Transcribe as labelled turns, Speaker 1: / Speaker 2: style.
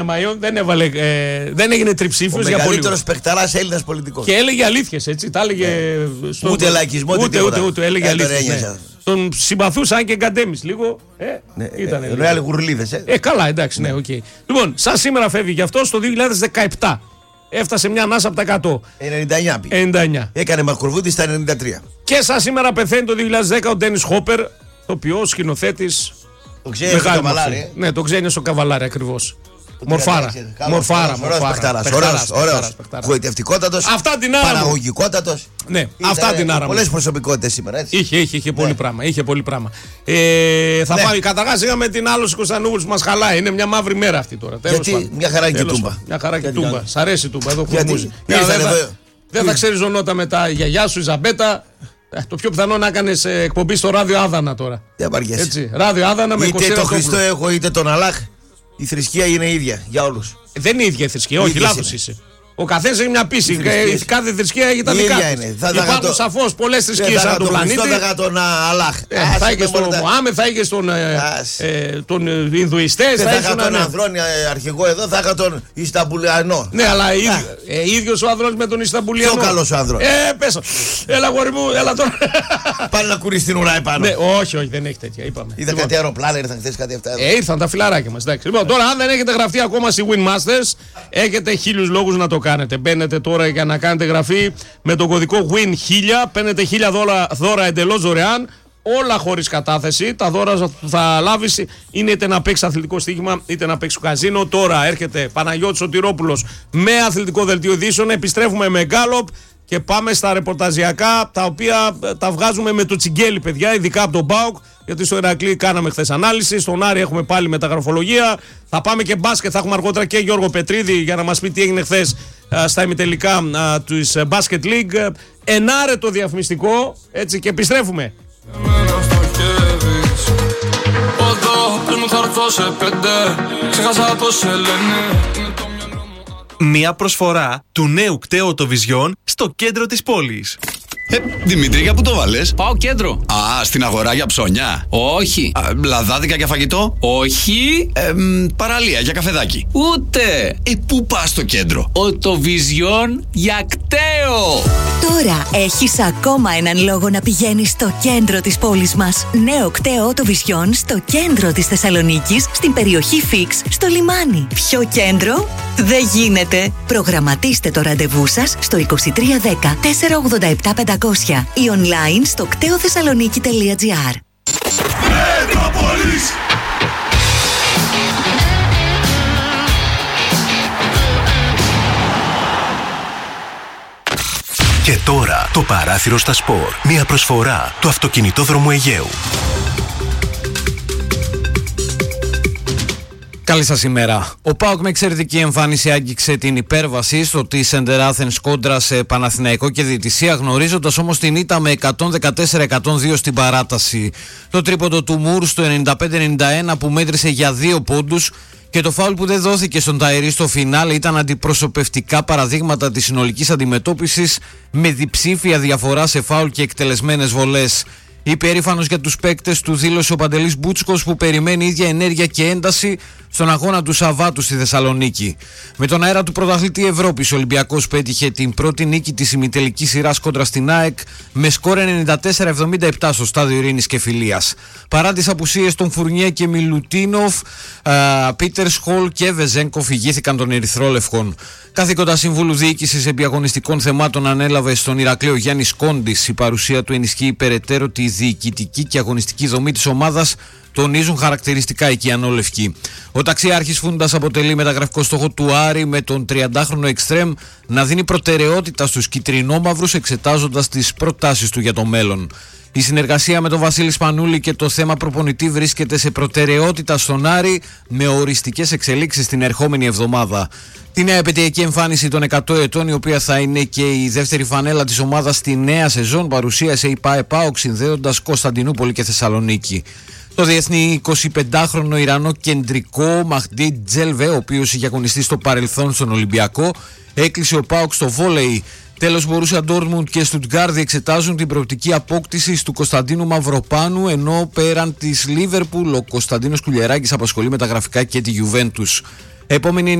Speaker 1: Μαϊόν δεν έβαλε. Δεν έγινε τριψήφιος για πολύ.
Speaker 2: Ο μεγαλύτερος παιχταράς Έλληνας πολιτικός.
Speaker 1: Και έλεγε αλήθειες, έτσι. Τα έλεγε.
Speaker 2: Ούτε λαϊκισμό,
Speaker 1: ούτε έλεγε αλήθειες. Τον συμπαθούσαν και Γκαντέμις λίγο. Ήταν.
Speaker 2: Ρεάλ γουρλίδες.
Speaker 1: Καλά, εντάξει, ναι, οκ. Λοιπόν, σαν σήμερα φεύγει γι' αυτό στο 2017. Έφτασε μια ανάσα από τα 100. 99.
Speaker 2: Έκανε μακροβούτη στα 93.
Speaker 1: Και σαν σήμερα πεθαίνει το 2010 ο Ντένις Χόπερ, τοπιός, σκηνοθέτης.
Speaker 2: Το ξέρει ο Καβαλάρη.
Speaker 1: Ναι, το ξέρει ο Καβαλάρη ακριβώς. Μορφάρα.
Speaker 2: Ωραίος. Γοητευτικότατος. Παραγωγικότατος.
Speaker 1: Ναι, αυτά την άρα.
Speaker 2: Πολλές προσωπικότητες σήμερα, έτσι.
Speaker 1: Είχε πολύ πράγμα. Θα πάμε. Καταρχάς είχαμε την Άλωση Κωνσταντινούπολης που μας χαλάει. Είναι μια μαύρη μέρα αυτή τώρα.
Speaker 2: Γιατί μια χαρά και τούμπα.
Speaker 1: Μια χαρά και τούμπα. Σ' αρέσει η τούμπα, εδώ χουρμούζει. Δεν θα ξέρει ζωνότα μετά η γιαγιά σου, η Ζαμπέτα. Το πιο πιθανό να κάνεις εκπομπή στο ράδιο Άδανα τώρα.
Speaker 2: Έτσι.
Speaker 1: Ράδιο Άδανα με 20.
Speaker 2: Είτε τον Χριστό έχω είτε τον Αλάχ. Η θρησκεία είναι ίδια για όλους.
Speaker 1: Δεν είναι ίδια η θρησκεία, όχι, λάθος είσαι. Ο καθένας έχει μια πίστη. Κάθε θρησκεία έχει τα δικά της. Υπάρχουν σαφώς πολλές θρησκείες ανά τον πλανήτη.
Speaker 2: Θα είχα τον Αλάχ.
Speaker 1: Θα είχε τον Μωάμεθ, θα είχε τον Ινδουιστές.
Speaker 2: Θα είχα τον Ανδρώνη αρχηγό εδώ, θα είχα τον Ισταμπουλιανό.
Speaker 1: Ναι, αλλά ίδιος ο Ανδρώνης με τον Ισταμπουλιανό.
Speaker 2: Πιο καλός ο Ανδρώνης.
Speaker 1: Πέσα. Έλα γόρι μου, έλα τώρα.
Speaker 2: Πάνε να κουρείς την ουρά επάνω.
Speaker 1: Όχι, δεν έχει τέτοια.
Speaker 2: Είδα κάτι αεροπλάνα, ήρθαν χθες κάτι αυτά.
Speaker 1: Ήρθαν τα φιλαράκια μας. Λοιπόν, τώρα αν δεν έχετε γραφτεί ακόμα στη Winmasters, έχετε 1000 λόγους να το κάνετε. Μπαίνετε τώρα για να κάνετε γραφή με τον κωδικό WIN1000, παίρνετε $1000 εντελώς δωρεάν, όλα χωρίς κατάθεση. Τα δώρα που θα λάβεις είναι είτε να παίξει αθλητικό στοίχημα είτε να παίξει καζίνο. Τώρα έρχεται Παναγιώτης Σωτηρόπουλος με αθλητικό δελτίο ειδήσεων. Επιστρέφουμε με γκάλοπ και πάμε στα ρεπορταζιακά, τα οποία τα βγάζουμε με το τσιγκέλι, παιδιά, ειδικά από τον ΠΑΟΚ. Γιατί στο Ηρακλή κάναμε χθες ανάλυση. Στον Άρη έχουμε πάλι μεταγραφολογία. Θα πάμε και μπάσκετ. Θα έχουμε αργότερα και Γιώργο Πετρίδη για να μας πει τι έγινε χθες στα ημιτελικά της Basket League. Ενάρε το διαφημιστικό, έτσι, και επιστρέφουμε.
Speaker 3: Μια προσφορά του νέου κταίου Οτοβιζιόν στο κέντρο της πόλης.
Speaker 4: Δημήτρη, για πού το βάλες?
Speaker 5: Πάω κέντρο.
Speaker 4: Α, στην αγορά για ψώνια.
Speaker 5: Όχι.
Speaker 4: Λαδάδικα για φαγητό.
Speaker 5: Όχι.
Speaker 4: Παραλία για καφεδάκι.
Speaker 5: Ούτε.
Speaker 4: Πού πας στο κέντρο?
Speaker 5: Οτοβιζιόν για κταίο.
Speaker 6: Τώρα έχεις ακόμα έναν λόγο να πηγαίνεις στο κέντρο της πόλης μας. Νέο κταίο Οτοβιζιόν στο κέντρο της Θεσσαλονίκης, στην περιοχή Φίξ, στο λιμάνι. Πιο κέντρο δεν γίνεται. Προγραμματίστε το ραντεβού σας στο 2310 487 500 ή online στο κτεοθεσσαλονίκη.gr.
Speaker 3: Και τώρα το παράθυρο στα σπορ. Μια προσφορά του Αυτοκινητόδρομου Αιγαίου.
Speaker 7: Καλή σας ημέρα. Ο ΠΑΟΚ με εξαιρετική εμφάνιση άγγιξε την υπέρβαση στο Center Athens κόντρα σε Παναθηναϊκό και Διαιτησία, γνωρίζοντας όμως την ήττα με 114-102 στην παράταση. Το τρίποντο του Μουρ στο 95-91 που μέτρησε για 2 πόντους και το φάουλ που δεν δόθηκε στον Ταϊρή στο φινάλε ήταν αντιπροσωπευτικά παραδείγματα της συνολικής αντιμετώπισης με διψήφια διαφορά σε φάουλ και εκτελεσμένες βολές. Υπερήφανος για τους παίκτες του δήλωσε ο Παντελής Μπούτσκος, που περιμένει ίδια ενέργεια και ένταση στον αγώνα του Σαββάτου στη Θεσσαλονίκη. Με τον αέρα του πρωταθλητή Ευρώπης, ο Ολυμπιακός πέτυχε την πρώτη νίκη της ημιτελικής σειράς κόντρα στην ΑΕΚ με σκόρ 94-77 στο στάδιο Ειρήνης και Φιλίας. Παρά τις απουσίες των Φουρνιέ και Μιλουτίνοφ, Πίτερ Σχολ και Βεζένκοφ ηγήθηκαν των Ερυθρόλευκων. Καθήκοντα Συμβούλου Διοίκησης Επιαγωνιστικών Θεμάτων ανέλαβε στον Ηρακλείο Γιάννης Κόντης. Η παρουσία του ενισχύει περαιτέρω τη διοικητική και αγωνιστική δομή της ομάδας, τονίζουν χαρακτηριστικά οι Κιανόλευκοι. Ο ταξιάρχης Φούντας αποτελεί μεταγραφικό στόχο του Άρη, με τον 30χρονο εξτρέμ να δίνει προτεραιότητα στους κυτρινόμαυρους, εξετάζοντας τις προτάσεις του για το μέλλον. Η συνεργασία με τον Βασίλη Σπανούλη και το θέμα προπονητή βρίσκεται σε προτεραιότητα στον Άρη, με οριστικές εξελίξεις την ερχόμενη εβδομάδα. Τη νέα επαιτειακή εμφάνιση των 100 ετών, η οποία θα είναι και η δεύτερη φανέλα της ομάδας στη νέα σεζόν, παρουσίασε η ΠΑΕΠΑΟΚ, συνδέοντας Κωνσταντινούπολη και Θεσσαλονίκη. Το διεθνή 25χρονο Ιρανό κεντρικό Μαχντί Τζέλβε, ο οποίος είχε αγωνιστεί στο παρελθόν στον Ολυμπιακό, έκλεισε ο ΠΑΟΚ στο βόλεϊ. Τέλος, Μπορούσια Ντόρτμουντ και Στουτγκάρδη εξετάζουν την προοπτική απόκτηση του Κωνσταντίνου Μαυροπάνου, ενώ πέραν της Λίβερπουλ ο Κωνσταντίνος Κουλιεράκης απασχολεί με τα γραφικά και τη Γιουβέντους. Επόμενη